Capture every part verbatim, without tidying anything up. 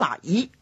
马懿。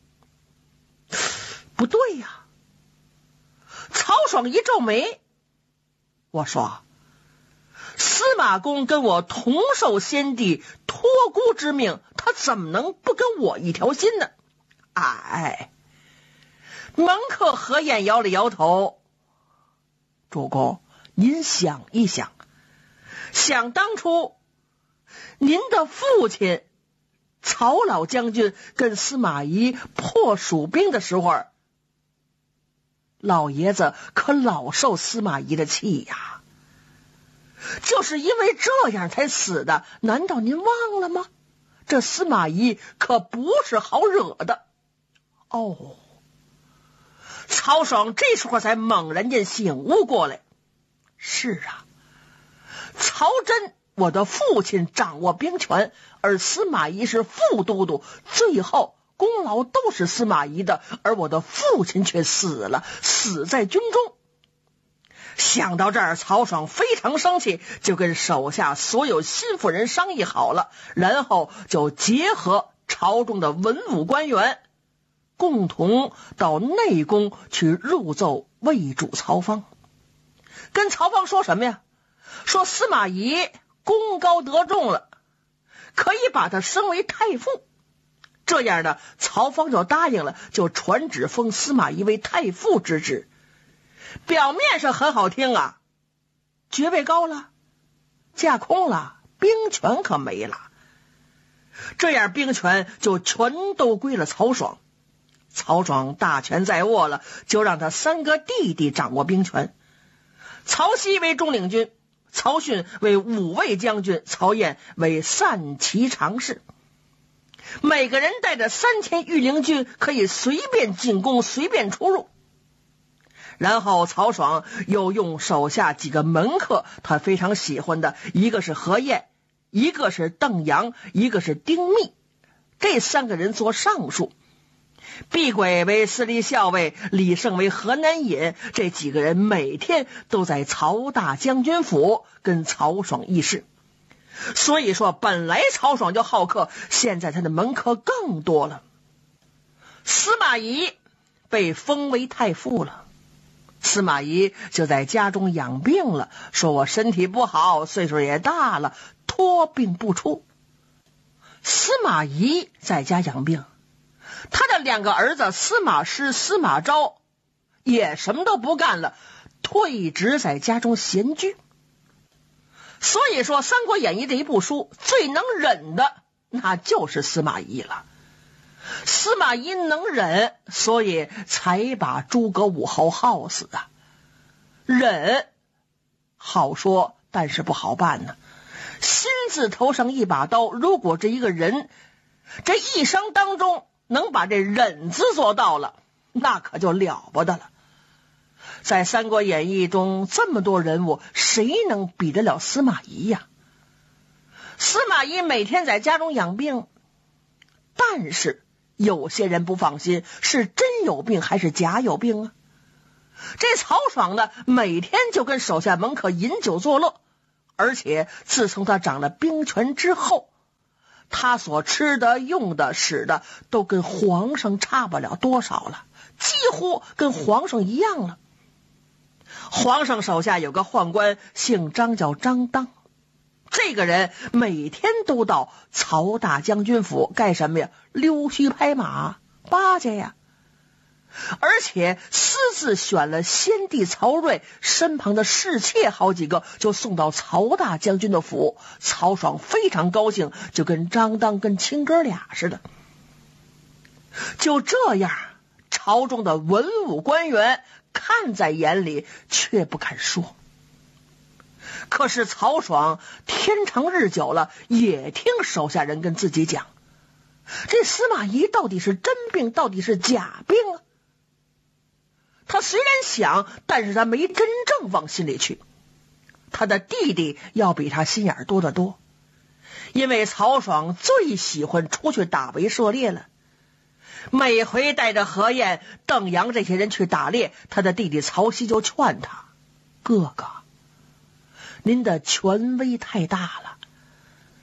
不对呀！曹爽一皱眉，我说司马公跟我同受先帝托孤之命，他怎么能不跟我一条心呢？哎，门客何晏摇了摇头，主公，您想一想，想当初您的父亲曹老将军跟司马懿破蜀兵的时候，老爷子可老受司马懿的气呀，就是因为这样才死的，难道您忘了吗？这司马懿可不是好惹的。哦，曹爽这时候才猛然间醒悟过来，是啊，曹真我的父亲掌握兵权，而司马懿是副都督，最后功劳都是司马懿的，而我的父亲却死了，死在军中。想到这儿，曹爽非常生气，就跟手下所有心腹人商议好了，然后就结合朝中的文武官员，共同到内宫去入奏魏主曹芳。跟曹芳说什么呀？说司马懿功高德重了，可以把他升为太傅。这样的曹芳就答应了，就传旨封司马懿为太傅之职。表面上很好听啊，爵位高了，架空了，兵权可没了。这样兵权就全都归了曹爽。曹爽大权在握了，就让他三个弟弟掌握兵权。曹熙为中领军，曹训为武卫将军，曹燕为散骑常侍。每个人带着三千御林军，可以随便进攻，随便出入。然后曹爽又用手下几个门客，他非常喜欢的，一个是何晏，一个是邓阳，一个是丁密，这三个人做尚书。毕轨为司隶校尉，李胜为河南尹，这几个人每天都在曹大将军府跟曹爽议事。所以说本来曹爽就好客，现在他的门客更多了。司马懿被封为太傅了，司马懿就在家中养病了，说我身体不好，岁数也大了，托病不出。司马懿在家养病，他的两个儿子司马师、司马昭也什么都不干了，退职在家中闲居。所以说《三国演义》这一部书最能忍的那就是司马懿了。司马懿能忍，所以才把诸葛武侯耗死啊。忍好说，但是不好办呢。心字头上一把刀，如果这一个人这一生当中能把这忍字做到了，那可就了不得了。在《三国演义》中这么多人物，谁能比得了司马懿呀？司马懿每天在家中养病，但是有些人不放心，是真有病还是假有病啊？这曹爽呢，每天就跟手下门客饮酒作乐，而且自从他掌了兵权之后，他所吃的、用的、使的都跟皇上差不了多少了，几乎跟皇上一样了。皇上手下有个宦官姓张，叫张当，这个人每天都到曹大将军府干什么呀？溜须拍马，巴结呀。而且私自选了先帝曹睿身旁的侍妾好几个，就送到曹大将军的府。曹爽非常高兴，就跟张当跟亲哥俩似的。就这样，朝中的文武官员看在眼里，却不敢说。可是曹爽天长日久了，也听手下人跟自己讲，这司马懿到底是真病，到底是假病啊？他虽然想，但是他没真正往心里去。他的弟弟要比他心眼多得多，因为曹爽最喜欢出去打围射猎了。每回带着何晏、邓阳这些人去打猎，他的弟弟曹熙就劝他，哥哥，您的权威太大了，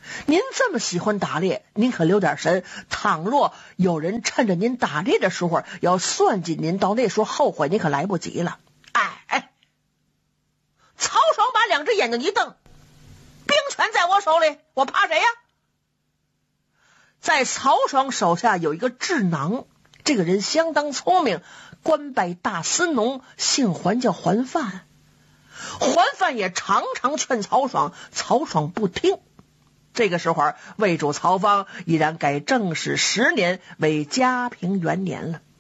您这么喜欢打猎，您可留点神，倘若有人趁着您打猎的时候要算计您，到那时候后悔您可来不及了。哎哎，曹爽把两只眼睛一瞪，兵权在我手里，我怕谁呀？在曹爽手下有一个智囊，这个人相当聪明，官拜大司农，姓桓，叫桓范。桓范也常常劝曹爽，曹爽不听。这个时候，魏主曹芳已然改正史十年为嘉平元年了。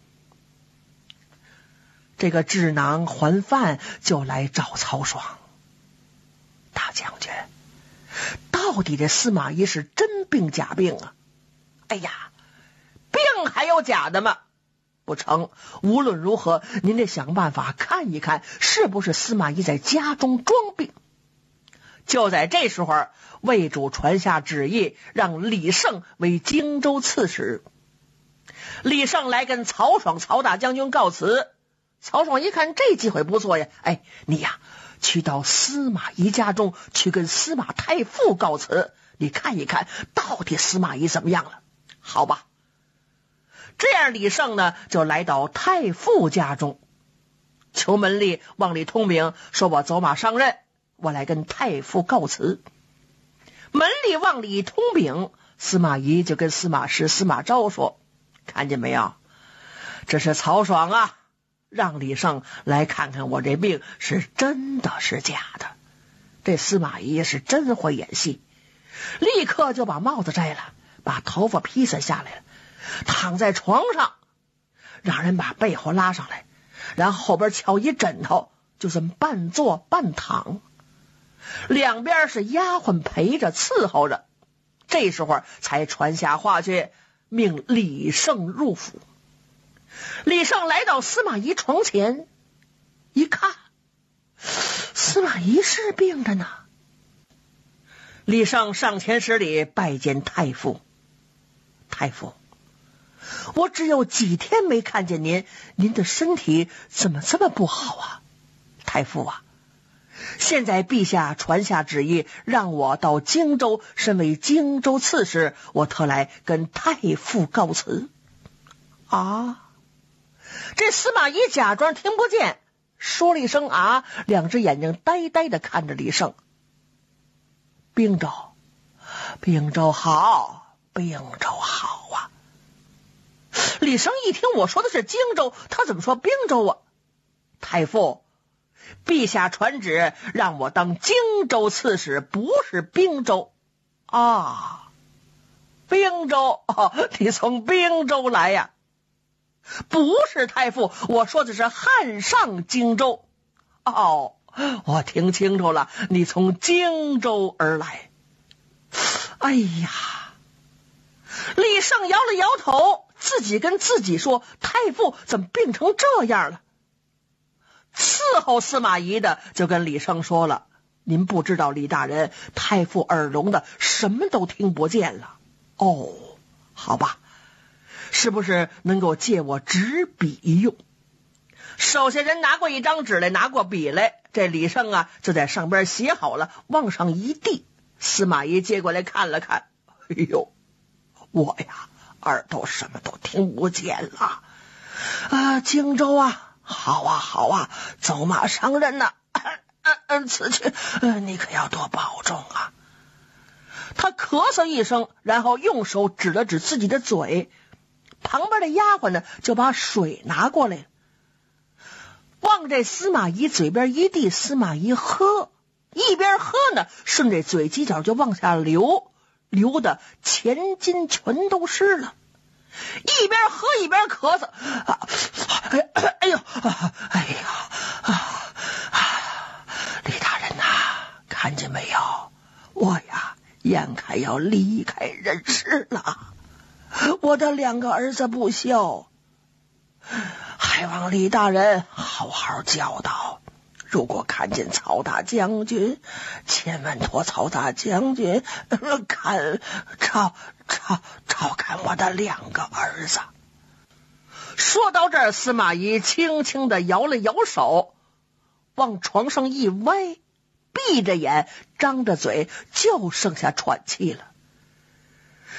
这个智囊桓范就来找曹爽，大将军，到底这司马懿是真病假病啊？哎呀，病还有假的吗？不成，无论如何，您得想办法看一看，是不是司马懿在家中装病。就在这时候，魏主传下旨意，让李胜为荆州刺史。李胜来跟曹爽、曹大将军告辞。曹爽一看这机会不错呀，哎，你呀，去到司马懿家中去跟司马太傅告辞，你看一看到底司马懿怎么样了。好吧，这样李胜呢就来到太傅家中，求门吏往里通禀，说我走马上任，我来跟太傅告辞。门吏往里通禀，司马懿就跟司马师、司马昭说，看见没有，这是曹爽啊，让李胜来看看我这病是真的是假的。这司马懿是真会演戏，立刻就把帽子摘了，把头发披散下来了，躺在床上，让人把被子拉上来，然后后边敲一枕头，就这么半坐半躺，两边是丫鬟陪着伺候着。这时候才传下话去，命李胜入府。李胜来到司马懿床前，一看，司马懿是病着呢。李胜上前施礼，拜见太傅。太傅，我只有几天没看见您，您的身体怎么这么不好啊？太傅啊，现在陛下传下旨意，让我到荆州，身为荆州刺史，我特来跟太傅告辞。啊！这司马懿假装听不见，说了一声啊，两只眼睛呆呆的看着李胜。并州，并州好，并州好啊！李胜一听我说的是荆州，他怎么说并州啊？太傅，陛下传旨让我当荆州刺史，不是并州啊。并州哦，你从并州来呀？不是太傅，我说的是汉上荆州。哦，我听清楚了，你从荆州而来。哎呀，李胜摇了摇头，自己跟自己说，太傅怎么病成这样了？伺候司马懿的就跟李胜说了，您不知道李大人，太傅耳聋的，什么都听不见了。哦，好吧，是不是能够借我纸笔一用？手下人拿过一张纸来，拿过笔来，这李胜啊就在上边写好了，往上一递。司马懿接过来看了看，哎呦，我呀耳朵什么都听不见了啊！荆州啊，好啊好啊，走马上任呐、啊！嗯嗯，此去、呃、你可要多保重啊！他咳嗽一声，然后用手指了指自己的嘴，旁边的丫鬟呢就把水拿过来，往这司马懿嘴边一递，司马懿喝，一边喝呢，顺着嘴犄角就往下流，流的前襟全都湿了，一边喝一边咳嗽，啊、哎, 哎呦，哎呀、啊啊，李大人呐、啊，看见没有？我呀，眼看要离开人世了，我的两个儿子不孝，还望李大人好好教导。如果看见曹大将军，千万托曹大将军看照照照看我的两个儿子。说到这儿，司马懿轻轻的摇了摇手，往床上一歪，闭着眼张着嘴，就剩下喘气了。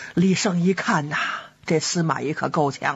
李胜一看呐，这司马懿可够呛